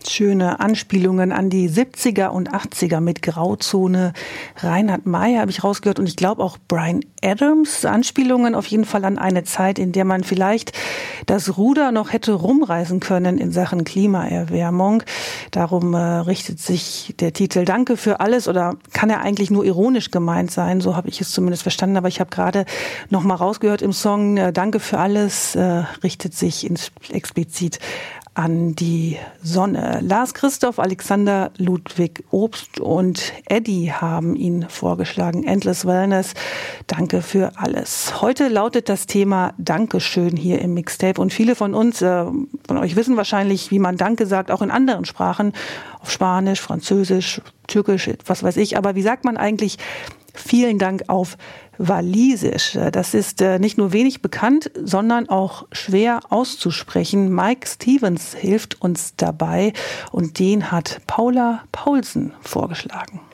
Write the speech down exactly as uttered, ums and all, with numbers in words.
Schöne Anspielungen an die siebziger und achtziger mit Grauzone. Reinhard Mey habe ich rausgehört und ich glaube auch Bryan Adams. Anspielungen auf jeden Fall an eine Zeit, in der man vielleicht das Ruder noch hätte rumreißen können in Sachen Klimaerwärmung. Darum äh, richtet sich der Titel Danke für alles, oder kann er eigentlich nur ironisch gemeint sein? So habe ich es zumindest verstanden, aber ich habe gerade noch mal rausgehört im Song, äh, Danke für alles äh, richtet sich ins, explizit an die Sonne. Lars Christoph, Alexander Ludwig Obst und Eddie haben ihn vorgeschlagen. Endless Wellness, danke für alles. Heute lautet das Thema Dankeschön hier im Mixtape. Und viele von uns, äh, von euch wissen wahrscheinlich, wie man Danke sagt, auch in anderen Sprachen. Auf Spanisch, Französisch, Türkisch, was weiß ich. Aber wie sagt man eigentlich vielen Dank auf Walisisch? Das ist nicht nur wenig bekannt, sondern auch schwer auszusprechen. Mike Stevens hilft uns dabei und den hat Paula Paulsen vorgeschlagen.